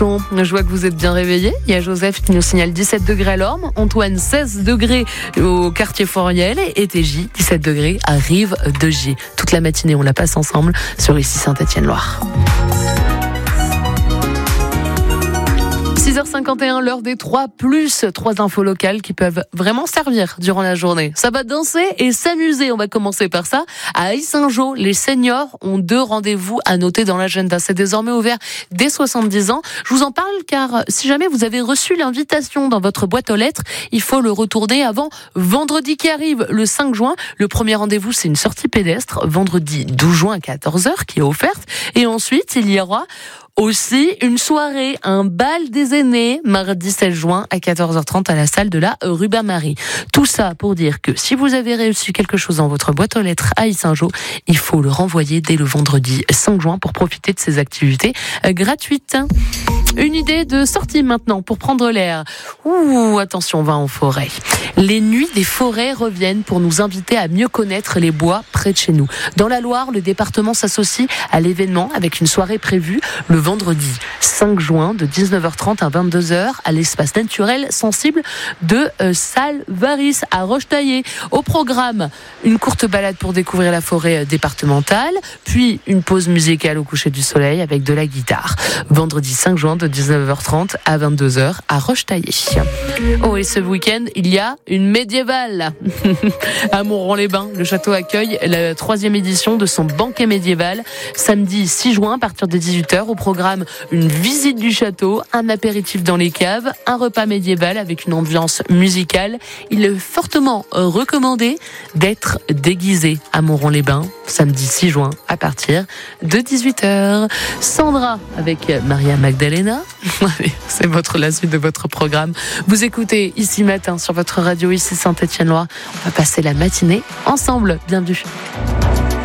Je vois que vous êtes bien réveillés. Il y a Joseph qui nous signale 17 degrés à l'Orme, Antoine 16 degrés au quartier Foriel et TJ 17 degrés à Rive-de-Gier. Toute la matinée, on la passe ensemble sur ici Saint-Étienne-Loire. 6h51, l'heure des 3 infos locales qui peuvent vraiment servir durant la journée. Ça va danser et s'amuser. On va commencer par ça. À Yssingeaux, les seniors ont 2 rendez-vous à noter dans l'agenda. C'est désormais ouvert dès 70 ans. Je vous en parle car si jamais vous avez reçu l'invitation dans votre boîte aux lettres, il faut le retourner avant vendredi qui arrive, le 5 juin. Le premier rendez-vous, c'est une sortie pédestre, vendredi 12 juin à 14h qui est offerte. Et ensuite, il y aura aussi une soirée, un bal des aînés, mardi 16 juin à 14h30 à la salle de la Rubin-Marie. Tout ça pour dire que si vous avez reçu quelque chose dans votre boîte aux lettres à Yssingeaux, il faut le renvoyer dès le vendredi 5 juin pour profiter de ces activités gratuites. Une idée de sortie maintenant pour prendre l'air. Attention, on va en forêt. Les nuits des forêts reviennent pour nous inviter à mieux connaître les bois près de chez nous. Dans la Loire, le département s'associe à l'événement avec une soirée prévue le vendredi 5 juin de 19h30 à 22h à l'espace naturel sensible de Salvaris à Rochetaillé. Au programme, une courte balade pour découvrir la forêt départementale, puis une pause musicale au coucher du soleil avec de la guitare. Vendredi 5 juin de 19h30 à 22h à Rochetaillé. Et ce week-end, il y a une médiévale à Montron-les-Bains. Le château accueille la 3e édition de son banquet médiéval samedi 6 juin à partir de 18h. Au programme, une visite du château, un apéritif dans les caves, un repas médiéval avec une ambiance musicale. Il est fortement recommandé d'être déguisé à Montron-les-Bains samedi 6 juin à partir de 18h. Sandra avec Maria Magdalena. C'est la suite de votre programme. Vous écoutez Ici Matin sur votre radio, ici Saint-Étienne-Loire. On va passer la matinée ensemble. Bienvenue.